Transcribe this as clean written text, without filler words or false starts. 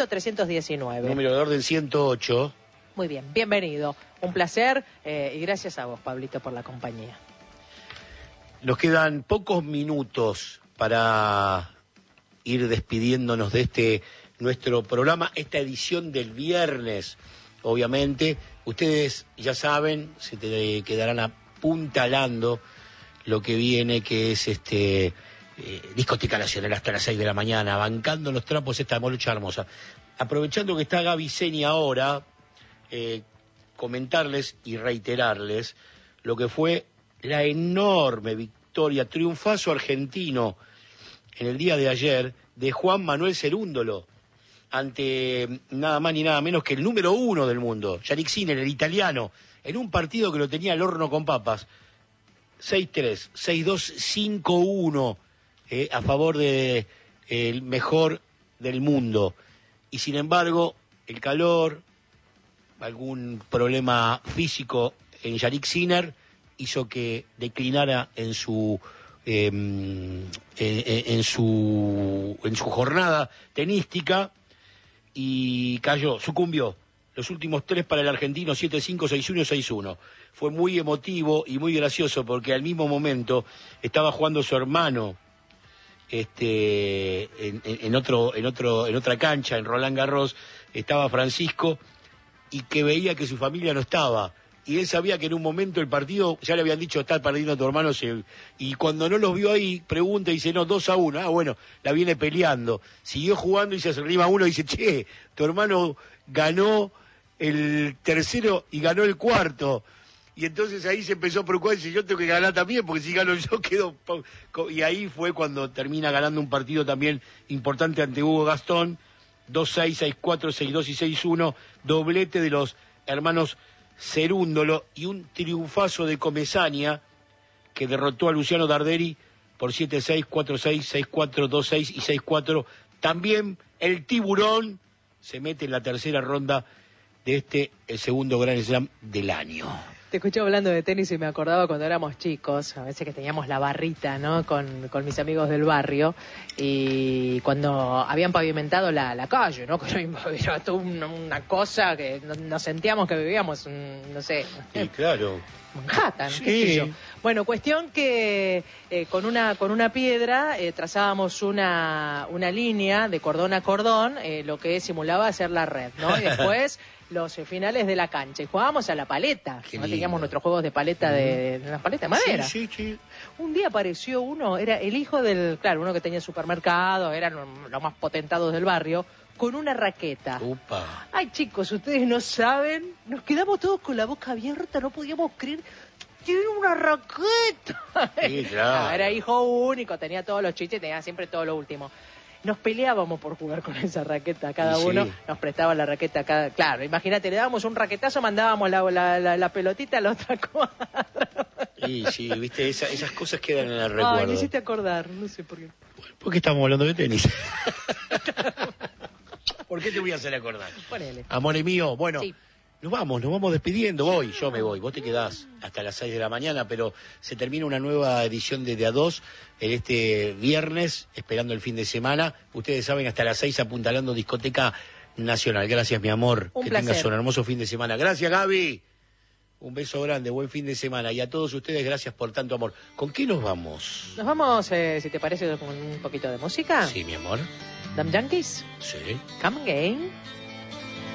puesto 319. Número de orden 108. Muy bien, bienvenido. Un placer y gracias a vos, Pablito, por la compañía. Nos quedan pocos minutos para ir despidiéndonos de nuestro programa, esta edición del viernes. Obviamente, ustedes ya saben, se te quedarán apuntalando lo que viene, que es Discoteca Nacional hasta las 6 de la mañana, bancando los trapos esta molucha hermosa. Aprovechando que está Gaby Zeni ahora, comentarles y reiterarles lo que fue la enorme victoria, triunfazo argentino en el día de ayer de Juan Manuel Cerúndolo ante nada más ni nada menos que el número 1 del mundo, Jannik Sinner, el italiano, en un partido que lo tenía al horno con papas. 6-3, 6-2, 5-1 a favor de el mejor del mundo. Y sin embargo, el calor, algún problema físico en Jannik Sinner hizo que declinara en su jornada tenística y cayó, sucumbió. Los últimos 3 para el argentino, 7-5, 6-1, 6-1. Fue muy emotivo y muy gracioso porque al mismo momento estaba jugando su hermano en otra cancha, en Roland Garros, estaba Francisco, y que veía que su familia no estaba. Y él sabía que en un momento el partido, ya le habían dicho, está perdiendo tu hermano, y cuando no los vio ahí, pregunta y dice, no, 2-1, ah, bueno, la viene peleando. Siguió jugando y se arrima uno y dice, che, tu hermano ganó el tercero y ganó el cuarto. Y entonces ahí se empezó a preocupar y dice, yo tengo que ganar también, porque si gano yo quedo... Y ahí fue cuando termina ganando un partido también importante ante Hugo Gastón, 2-6, 6-4, 6-2 y 6-1, doblete de los hermanos Cerúndolo y un triunfazo de Comesaña que derrotó a Luciano Darderi por 7-6, 4-6, 6-4, 2-6 y 6-4. También el Tiburón se mete en la tercera ronda de el segundo Grand Slam del año. Te escuché hablando de tenis y me acordaba cuando éramos chicos, a veces que teníamos la barrita, ¿no? Con mis amigos del barrio, y cuando habían pavimentado la calle, ¿no? Que era toda una cosa que nos sentíamos que vivíamos, no sé. Sí, claro. Manhattan, sí. Qué sé yo. Bueno, cuestión que con una piedra trazábamos una línea de cordón a cordón, lo que simulaba hacer la red, ¿no? Y después los finales de la cancha. Y jugábamos a la paleta, ¿no? Teníamos nuestros juegos de paleta de una paleta de madera. Sí, sí, sí. Un día apareció uno, era el hijo del, claro, uno que tenía supermercado, eran los más potentados del barrio, con una raqueta. Upa. Ay, chicos, ustedes no saben, nos quedamos todos con la boca abierta, no podíamos creer. Tiene una raqueta. Sí, claro. Era hijo único, tenía todos los chiches, tenía siempre todo lo último. Nos peleábamos por jugar con esa raqueta, cada uno nos prestaba la raqueta. Claro, imagínate, le dábamos un raquetazo, mandábamos la pelotita a la otra cuadra. Sí, sí, viste, esas cosas quedan en el recuerdo. Ay, me hiciste acordar, no sé por qué. ¿Por qué estamos hablando de tenis? ¿Por qué te voy a hacer acordar? Ponele. Amore mío, bueno, sí. Nos vamos despidiendo. Yo me voy, vos te quedás hasta las 6 de la mañana, pero se termina una nueva edición de A Dos en este viernes, esperando el fin de semana. Ustedes saben, hasta las 6 apuntalando Discoteca Nacional. Gracias, mi amor. Un que placer. tengas un hermoso fin de semana. Gracias, Gaby. Un beso grande, buen fin de semana. Y a todos ustedes, gracias por tanto amor. ¿Con qué nos vamos? Nos vamos, si te parece, con un poquito de música. Sí, mi amor. Damn Yankees. Sí. Come Again.